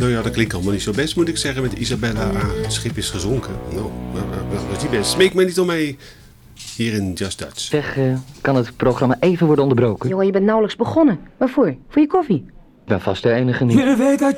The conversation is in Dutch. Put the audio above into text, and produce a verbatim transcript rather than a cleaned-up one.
Nou ja, dat klinkt allemaal niet zo best, moet ik zeggen, met Isabella. Ah, het schip is gezonken. Nou, wat was die best? Smeek mij niet om mij hier in Just Dutch. Zeg, uh, kan het programma even worden onderbroken? Jongen, je bent nauwelijks begonnen. Waarvoor? Voor je koffie? Ik ben vast de enige niet.